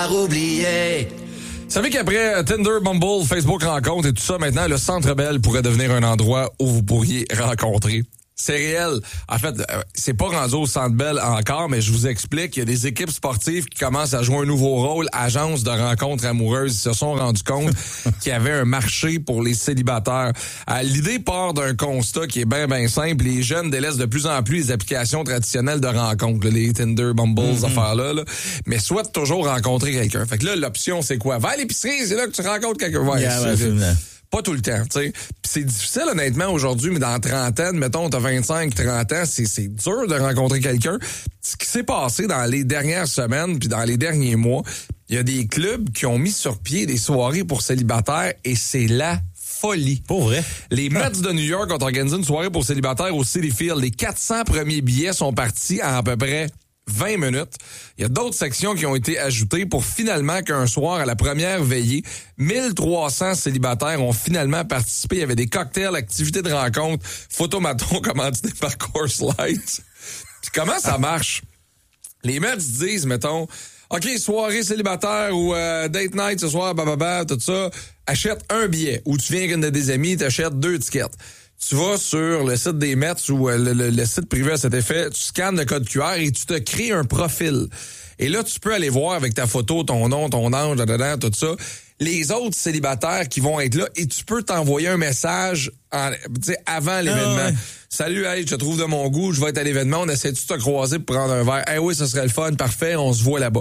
par oublier. Vous savez qu'après Tinder, Bumble, Facebook Rencontre et tout ça, maintenant, le Centre Bell pourrait devenir un endroit où vous pourriez rencontrer. C'est réel. En fait, c'est pas rendu au Centre Bell encore, mais je vous explique. Il y a des équipes sportives qui commencent à jouer un nouveau rôle, agence de rencontres amoureuses. Ils se sont rendus compte qu'il y avait un marché pour les célibataires. L'idée part d'un constat qui est bien simple. Les jeunes délaissent de plus en plus les applications traditionnelles de rencontres, les Tinder, Bumble, ces affaires-là, mais souhaitent toujours rencontrer quelqu'un. Fait que là, l'option, c'est quoi? Va à l'épicerie, c'est là que tu rencontres quelqu'un. Ouais, pas tout le temps, tu sais. Puis c'est difficile, honnêtement, aujourd'hui, mais dans la trentaine, mettons, t'as 25-30 ans, c'est dur de rencontrer quelqu'un. Ce qui s'est passé dans les dernières semaines puis dans les derniers mois, il y a des clubs qui ont mis sur pied des soirées pour célibataires et c'est la folie. Pour vrai? Les Mets de New York ont organisé une soirée pour célibataires au Citi Field. Les 400 premiers billets sont partis en à peu près 20 minutes. Il y a d'autres sections qui ont été ajoutées pour finalement qu'un soir, à la première veillée, 1300 célibataires ont finalement participé. Il y avait des cocktails, activités de rencontre, photomaton commandité par Coors Light. Puis comment ça marche? Les Mets disent, mettons, OK, soirée célibataire ou date night ce soir, tout ça, achète un billet. Ou tu viens avec une de tes amis, t'achètes 2 tickets. Tu vas sur le site des Mets ou le site privé à cet effet, tu scannes le code QR et tu te crées un profil. Et là, tu peux aller voir avec ta photo, ton nom, ton âge, tout ça, les autres célibataires qui vont être là et tu peux t'envoyer un message avant l'événement. Ouais. Salut, hey, je te trouve de mon goût, je vais être à l'événement, on essaie de te croiser pour prendre un verre. Hey, oui, ça serait le fun, parfait, on se voit là-bas.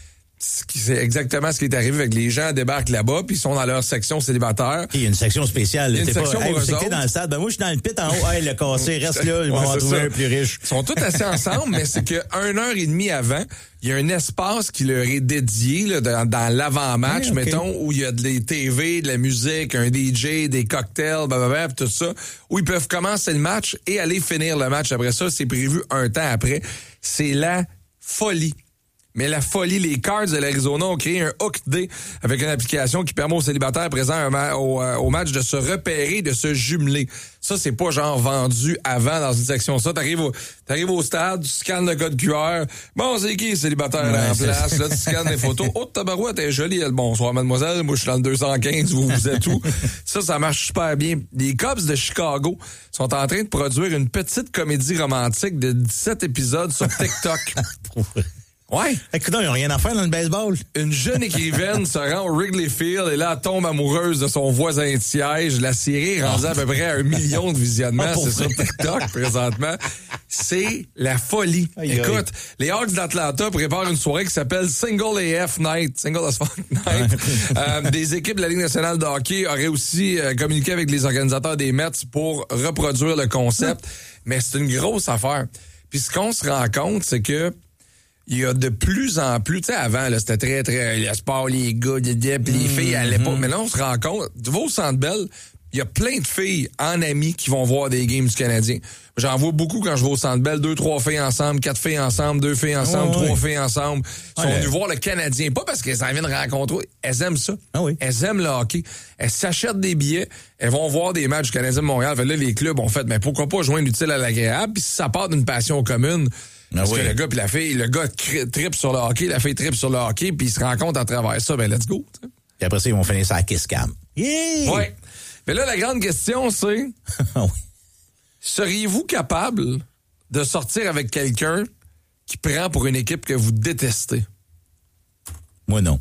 C'est exactement ce qui est arrivé avec les gens débarquent là-bas puis ils sont dans leur section célibataire. Il y a une section spéciale. Il y a une section pour eux autres. Dans le stade. Ben moi je suis dans le pit en haut. Hey, le cassé reste là. Ils vont en trouver un plus riche. Ils sont tous assis ensemble, mais c'est que 1h30 avant, il y a un espace qui leur est dédié là, dans l'avant-match, mettons, où il y a des TV, de la musique, un DJ, des cocktails, tout ça, où ils peuvent commencer le match et aller finir le match. Après ça, c'est prévu un temps après. C'est la folie. Mais la folie, les Cards de l'Arizona ont créé un Hook Day avec une application qui permet aux célibataires présents au match de se repérer, de se jumeler. Ça, c'est pas genre vendu avant dans une section. Ça, t'arrives au stade, tu scannes le code QR. Bon, c'est qui célibataire en place? Là, tu scannes les photos. Oh, tabarouette, t'es jolie. Bonsoir, mademoiselle. Moi, je suis dans le 215. Vous êtes où? Ça marche super bien. Les Cubs de Chicago sont en train de produire une petite comédie romantique de 17 épisodes sur TikTok. Ouais. Écoute, ils n'ont rien à faire dans le baseball. Une jeune écrivaine se rend au Wrigley Field et là, elle tombe amoureuse de son voisin de siège. La série est rendue à peu près à 1 million de visionnements. C'est sur TikTok, présentement. C'est la folie. Écoute, les Hawks d'Atlanta préparent une soirée qui s'appelle Single AF Night. Single as fuck Night. Des équipes de la Ligue nationale de hockey auraient aussi communiqué avec les organisateurs des Mets pour reproduire le concept. Mais c'est une grosse affaire. Puis ce qu'on se rend compte, c'est que il y a de plus en plus, tu sais, avant, là, c'était très, le sport, les gars, puis les filles allaient pas. Mais là, on se rend compte, tu vas au Centre Bell, il y a plein de filles en amis qui vont voir des games du Canadien. J'en vois beaucoup quand je vais au Centre Bell, 2, 3 filles ensemble, 4 filles ensemble, 2 filles ensemble, 3 filles ensemble. Ils sont venues voir le Canadien. Pas parce qu'elles en viennent rencontrer, elles aiment ça. Elles aiment le hockey. Elles s'achètent des billets, elles vont voir des matchs du Canadien de Montréal. Fait là, les clubs ont fait, mais pourquoi pas joindre l'utile à l'agréable? Puis si ça part d'une passion commune, parce que le gars puis la fille, le gars tripe sur le hockey, la fille tripe sur le hockey, puis ils se rencontrent à travers ça, ben let's go. T'sais. Et après ça, ils vont finir ça à Kiss Cam. Yeah! Ouais. Mais là, la grande question, c'est seriez-vous capable de sortir avec quelqu'un qui prend pour une équipe que vous détestez? Moi, non.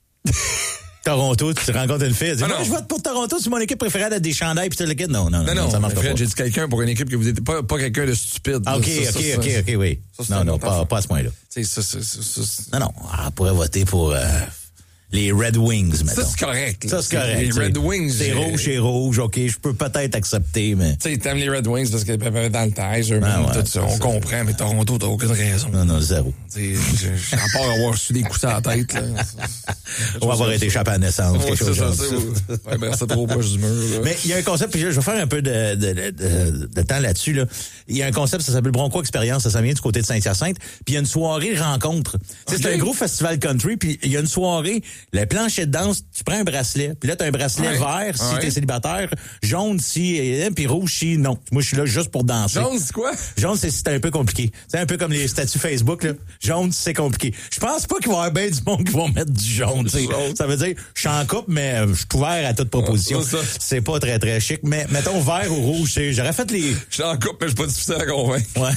Toronto, tu te rencontres une fille, elle dit, moi, je vote pour Toronto, c'est mon équipe préférée d'être des chandails, puis tout le kit. Non, ça marche pas. J'ai dit quelqu'un pour une équipe que vous êtes pas quelqu'un de stupide. OK, oui. Non, pas à ce point-là. Non, on pourrait voter pour les Red Wings, maintenant. Ça, c'est correct. Ça, c'est correct. Les Red Wings. C'est rouge, OK, je peux peut-être accepter, mais... Tu sais, t'aimes les Red Wings parce qu'ils peuvent être dans le Tigers, tout ça. On comprend, mais Toronto, t'as aucune raison. Non, zéro. À part avoir reçu des coups à la tête, là. On va avoir été échappé à la naissance. Ouais, c'est ça. Ouais, ben, c'est trop proche du mur. Là. Mais il y a un concept, puis je vais faire un peu de temps là-dessus. Là. Il y a un concept, ça s'appelle Bronco Expérience, ça vient du côté de Saint-Hyacinthe. Puis il y a une soirée rencontre. Okay. C'est un gros festival country, puis il y a une soirée, le plancher de danse, tu prends un bracelet, puis là, tu as un bracelet vert si t'es célibataire, jaune si, puis rouge si non. Moi, je suis là juste pour danser. Jaune, c'est quoi? Jaune, c'est un peu compliqué. C'est un peu comme les statuts Facebook, là. Jaune, c'est compliqué. Je pense pas qu'il va y avoir bien du monde qui vont mettre du jaune. Ça veut dire, je suis en couple, mais je suis ouvert à toute proposition. C'est pas très, très chic. Mais mettons vert ou rouge, j'aurais fait les... Je suis en couple, mais je suis pas difficile à convaincre. Ouais.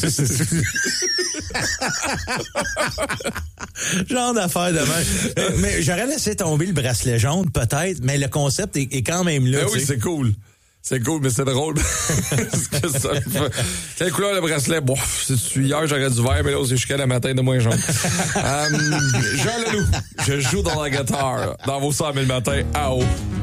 Genre d'affaire de même. Mais j'aurais laissé tomber le bracelet jaune, peut-être, mais le concept est quand même là. Ben oui, c'est cool. C'est cool, mais c'est drôle. Quelle couleur le bracelet? Bon, hier, j'aurais du vert, mais là, c'est jusqu'à la matin de moins jaune. Jean Leloup, je joue dans la guitare dans vos 100 000 matins à haut.